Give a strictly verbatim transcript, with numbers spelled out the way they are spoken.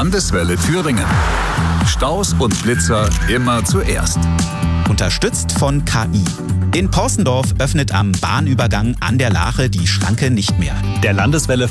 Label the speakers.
Speaker 1: Landeswelle Thüringen. Staus und Blitzer immer zuerst.
Speaker 2: Unterstützt von K I. In Porstendorf öffnet am Bahnübergang an der Lache die Schranke nicht mehr.
Speaker 3: Der Landeswelle